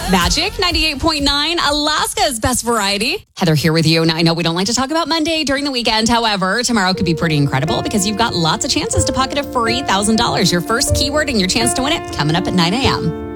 Magic 98.9, Alaska's best variety. Heather here with you. Now, I know we don't like to talk about Monday during the weekend. However, tomorrow could be pretty incredible because you've got lots of chances to pocket a free $1,000. Your first keyword and your chance to win it coming up at 9 a.m.